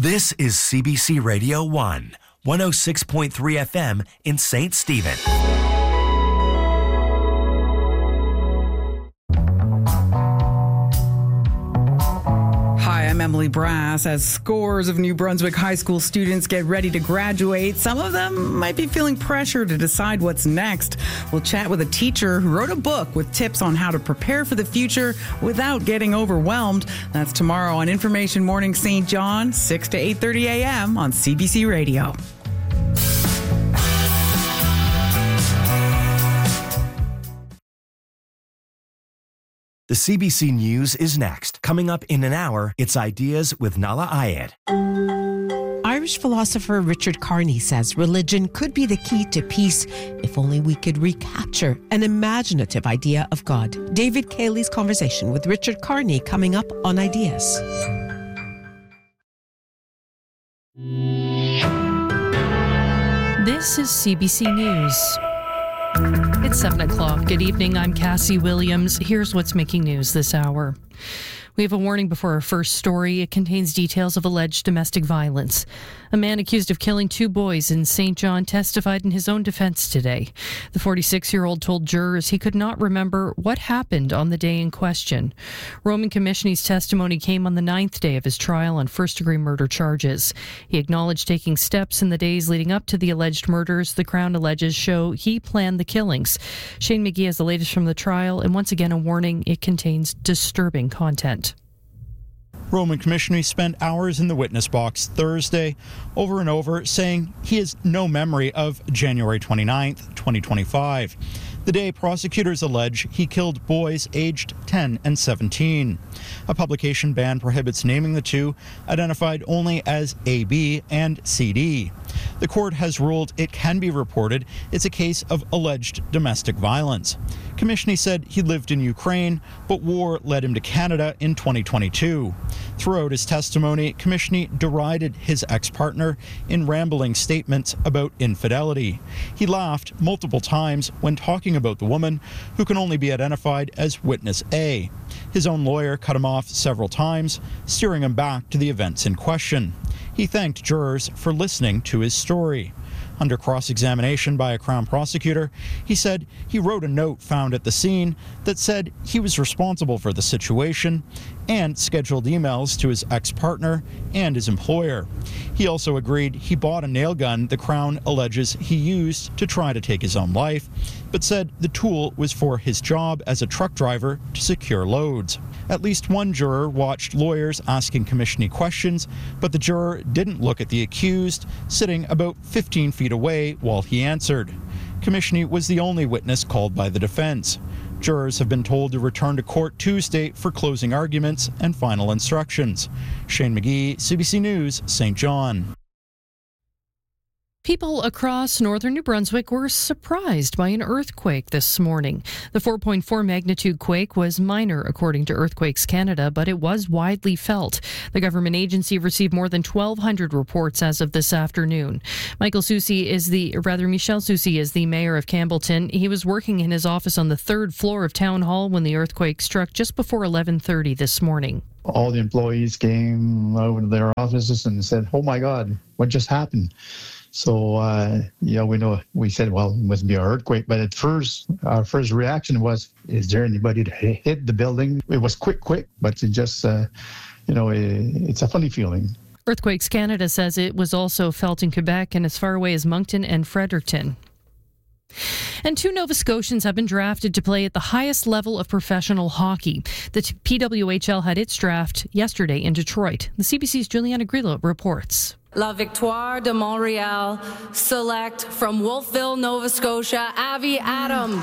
This is CBC Radio 1, 106.3 FM in St. Stephen. Hi, I'm Emily Brass. As scores of New Brunswick high school students get ready to graduate, some of them might be feeling pressure to decide what's next. We'll chat with a teacher who wrote a book with tips on how to prepare for the future without getting overwhelmed. That's tomorrow on Information Morning St. John, 6 to 8:30 a.m. on CBC Radio. The CBC News is next. Coming up in an hour, it's Ideas with Nala Ayed. Irish philosopher Richard Carney says religion could be the key to peace if only we could recapture an imaginative idea of God. David Cayley's conversation with Richard Carney coming up on Ideas. This is CBC News. It's 7 o'clock. Good evening. I'm Cassie Williams. Here's what's making news this hour. We have a warning before our first story. It contains details of alleged domestic violence. A man accused of killing 2 boys in St. John testified in his own defense today. The 46-year-old told jurors he could not remember what happened on the day in question. Roman Commissioner's testimony came on the 9th day of his trial on first-degree murder charges. He acknowledged taking steps in the days leading up to the alleged murders the Crown alleges show he planned the killings. Shane McGee has the latest from the trial, and once again a warning, it contains disturbing content. Roman Commissioner spent hours in the witness box Thursday over and over saying he has no memory of January 29th, 2025, the day prosecutors allege he killed boys aged 10 and 17. A publication ban prohibits naming the two, identified only as AB and CD. The court has ruled it can be reported it's a case of alleged domestic violence. Commissioner said he lived in Ukraine, but war led him to Canada in 2022. Throughout his testimony, Commissioner derided his ex-partner in rambling statements about infidelity. He laughed multiple times when talking about the woman, who can only be identified as Witness A. His own lawyer cut him off several times, steering him back to the events in question. He thanked jurors for listening to his story. Under cross-examination by a Crown prosecutor, he said he wrote a note found at the scene that said he was responsible for the situation and scheduled emails to his ex-partner and his employer. He also agreed he bought a nail gun the Crown alleges he used to try to take his own life, but said the tool was for his job as a truck driver to secure loads. At least one juror watched lawyers asking Commissioner questions, but the juror didn't look at the accused, sitting about 15 feet away while he answered. Commissioner was the only witness called by the defense. Jurors have been told to return to court Tuesday for closing arguments and final instructions. Shane McGee, CBC News, St. John. People across northern New Brunswick were surprised by an earthquake this morning. The 4.4 magnitude quake was minor, according to Earthquakes Canada, but it was widely felt. The government agency received more than 1,200 reports as of this afternoon. Michel Soucy is the mayor of Campbellton. He was working in his office on the 3rd floor of Town Hall when the earthquake struck just before 11:30 this morning. All the employees came over to their offices and said, "Oh my God, what just happened?" So, we said, well, it must be an earthquake. But at first, our first reaction was, is there anybody that hit the building? It was quick, but it just, it's a funny feeling. Earthquakes Canada says it was also felt in Quebec and as far away as Moncton and Fredericton. And 2 Nova Scotians have been drafted to play at the highest level of professional hockey. The PWHL had its draft yesterday in Detroit. The CBC's Juliana Grillo reports. La Victoire de Montréal select from Wolfville, Nova Scotia, Avi Adam.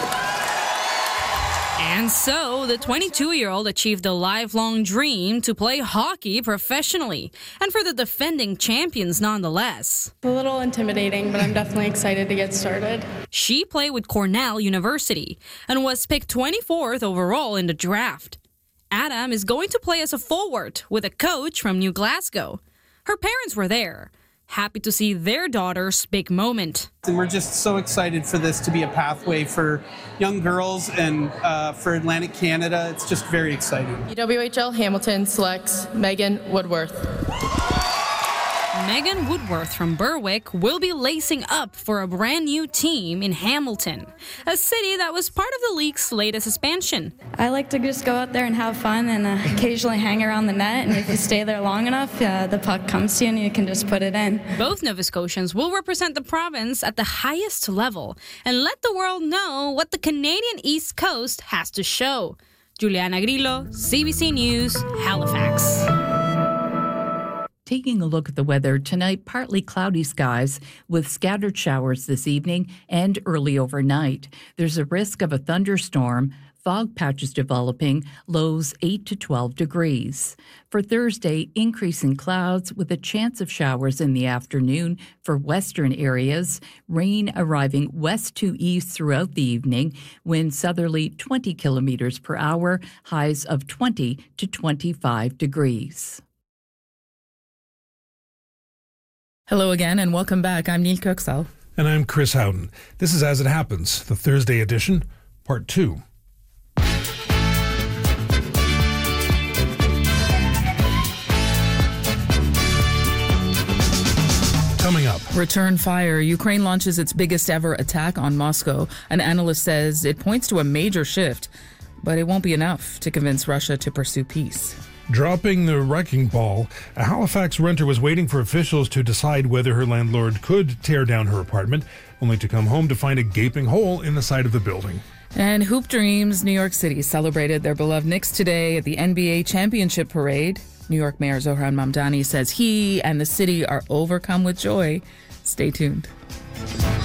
And so, the 22-year-old achieved a lifelong dream to play hockey professionally, and for the defending champions nonetheless. A little intimidating, but I'm definitely excited to get started. She played with Cornell University and was picked 24th overall in the draft. Adam is going to play as a forward with a coach from New Glasgow. Her parents were there, happy to see their daughter's big moment. And we're just so excited for this to be a pathway for young girls and for Atlantic Canada. It's just very exciting. PWHL Hamilton selects Megan Woodworth. Megan Woodworth from Berwick will be lacing up for a brand new team in Hamilton, a city that was part of the league's latest expansion. I like to just go out there and have fun and occasionally hang around the net. And if you stay there long enough, the puck comes to you and you can just put it in. Both Nova Scotians will represent the province at the highest level and let the world know what the Canadian East Coast has to show. Juliana Grillo, CBC News, Halifax. Taking a look at the weather tonight, partly cloudy skies with scattered showers this evening and early overnight. There's a risk of a thunderstorm, fog patches developing, lows 8 to 12 degrees. For Thursday, increasing clouds with a chance of showers in the afternoon for western areas, rain arriving west to east throughout the evening, wind southerly 20 kilometers per hour, highs of 20 to 25 degrees. Hello again and welcome back. I'm Neil Coxall. And I'm Chris Howden. This is As It Happens, the Thursday edition, part 2. Coming up. Return fire. Ukraine launches its biggest ever attack on Moscow. An analyst says it points to a major shift, but it won't be enough to convince Russia to pursue peace. Dropping the wrecking ball, a Halifax renter was waiting for officials to decide whether her landlord could tear down her apartment, only to come home to find a gaping hole in the side of the building. And Hoop Dreams New York City celebrated their beloved Knicks today at the NBA Championship Parade. New York Mayor Zohran Mamdani says he and the city are overcome with joy. Stay tuned.